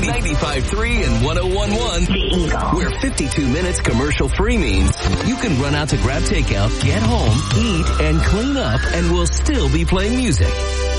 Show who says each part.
Speaker 1: 95.3 and 101.1
Speaker 2: The Eagle.
Speaker 1: Where 52 minutes commercial free means you can run out to grab takeout, get home, eat, and clean up, and we'll still be playing music.